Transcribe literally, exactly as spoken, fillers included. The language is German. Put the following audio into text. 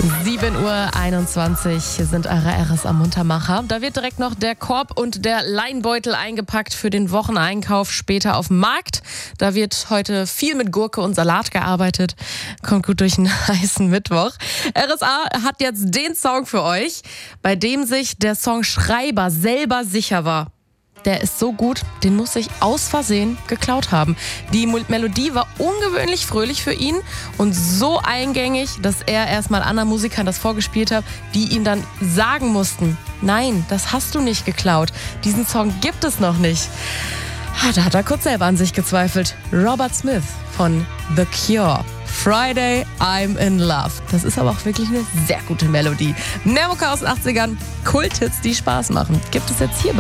sieben Uhr einundzwanzig sind eure R S A Muntermacher. Da wird direkt noch der Korb und der Leinbeutel eingepackt für den Wocheneinkauf später auf dem Markt. Da wird heute viel mit Gurke und Salat gearbeitet. Kommt gut durch einen heißen Mittwoch. R S A hat jetzt den Song für euch, bei dem sich der Songschreiber selber sicher war. Der ist so gut, den muss ich aus Versehen geklaut haben. Die Melodie war ungewöhnlich fröhlich für ihn und so eingängig, dass er erstmal anderen Musikern das vorgespielt hat, die ihm dann sagen mussten, nein, das hast du nicht geklaut. Diesen Song gibt es noch nicht. Da hat er kurz selber an sich gezweifelt. Robert Smith von The Cure. Friday, I'm in Love. Das ist aber auch wirklich eine sehr gute Melodie. Mehr Mucke aus den achtzigern, Kulthits, die Spaß machen. Gibt es jetzt hier bei